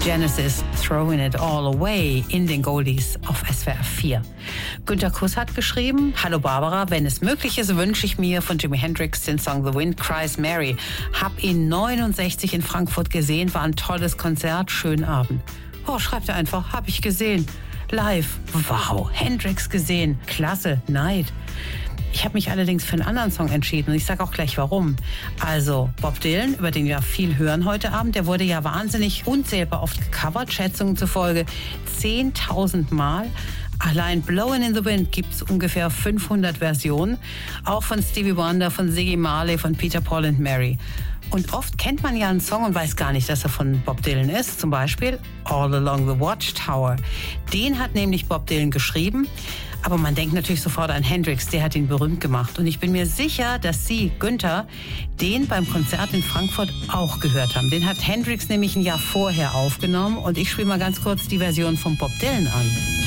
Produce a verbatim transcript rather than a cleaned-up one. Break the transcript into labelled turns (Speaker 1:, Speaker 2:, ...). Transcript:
Speaker 1: Genesis, Throwing It All Away in den Goldies auf S W R vier. Günter Kuss hat geschrieben: Hallo Barbara, wenn es möglich ist, wünsche ich mir von Jimi Hendrix den Song The Wind Cries Mary. Hab ihn neunundsechzig in Frankfurt gesehen, war ein tolles Konzert, schönen Abend. Oh, schreibt er einfach, hab ich gesehen. Live, wow, Hendrix gesehen, klasse, Neid. Ich habe mich allerdings für einen anderen Song entschieden und ich sage auch gleich warum. Also Bob Dylan, über den wir viel hören heute Abend, der wurde ja wahnsinnig unzählbar oft gecovert, Schätzungen zufolge zehntausend Mal. Allein Blowin' in the Wind gibt es ungefähr fünfhundert Versionen, auch von Stevie Wonder, von Ziggy Marley, von Peter, Paul and Mary. Und oft kennt man ja einen Song und weiß gar nicht, dass er von Bob Dylan ist. Zum Beispiel All Along the Watchtower. Den hat nämlich Bob Dylan geschrieben. Aber man denkt natürlich sofort an Hendrix, der hat ihn berühmt gemacht. Und ich bin mir sicher, dass Sie, Günther, den beim Konzert in Frankfurt auch gehört haben. Den hat Hendrix nämlich ein Jahr vorher aufgenommen. Und ich spiele mal ganz kurz die Version von Bob Dylan an.